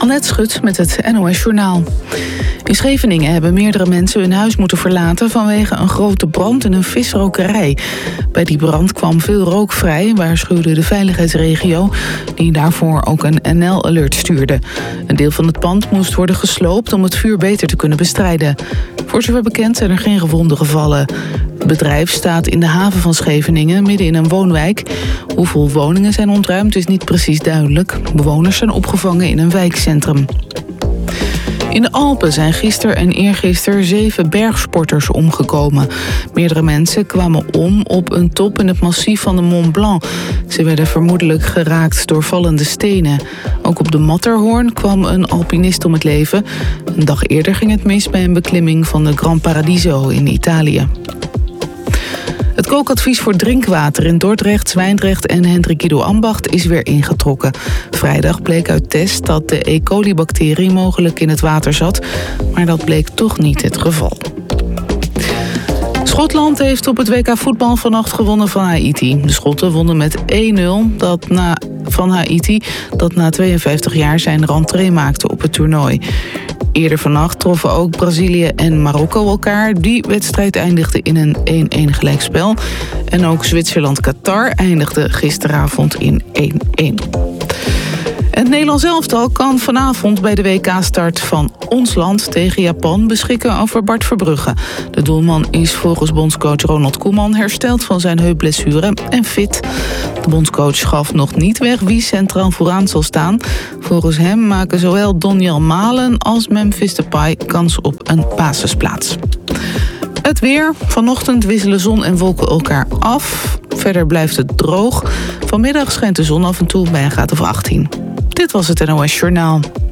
Annette Schut met het NOS Journaal. In Scheveningen hebben meerdere mensen hun huis moeten verlaten vanwege een grote brand in een visrokerij. Bij die brand kwam veel rook vrij, waarschuwde de veiligheidsregio, die daarvoor ook een NL-alert stuurde. Een deel van het pand moest worden gesloopt om het vuur beter te kunnen bestrijden. Voor zover bekend zijn er geen gewonden gevallen. Het bedrijf staat in de haven van Scheveningen, midden in een woonwijk. Hoeveel woningen zijn ontruimd is niet precies duidelijk. Bewoners zijn opgevangen in een wijkcentrum. In de Alpen zijn gisteren en eergisteren 7 bergsporters omgekomen. Meerdere mensen kwamen om op een top in het massief van de Mont Blanc. Ze werden vermoedelijk geraakt door vallende stenen. Ook op de Matterhorn kwam een alpinist om het leven. Een dag eerder ging het mis bij een beklimming van de Gran Paradiso in Italië. Het kookadvies voor drinkwater in Dordrecht, Zwijndrecht en Hendrik Ido Ambacht is weer ingetrokken. Vrijdag bleek uit test dat de E. coli-bacterie mogelijk in het water zat, maar dat bleek toch niet het geval. Schotland heeft op het WK voetbal vannacht gewonnen van Haiti. De Schotten wonnen met 1-0 van Haiti, dat na 52 jaar zijn rentree maakte op het toernooi. Eerder vannacht troffen ook Brazilië en Marokko elkaar. Die wedstrijd eindigde in een 1-1 gelijkspel. En ook Zwitserland-Qatar eindigde gisteravond in 1-1. Het Nederlands elftal kan vanavond bij de WK-start van ons land tegen Japan beschikken over Bart Verbrugge. De doelman is volgens bondscoach Ronald Koeman hersteld van zijn heupblessure en fit. De bondscoach gaf nog niet weg wie centraal vooraan zal staan. Volgens hem maken zowel Donjel Malen als Memphis Depay kans op een basisplaats. Het weer. Vanochtend wisselen zon en wolken elkaar af. Verder blijft het droog. Vanmiddag schijnt de zon af en toe bij een graad of 18. Dit was het NOS Journaal.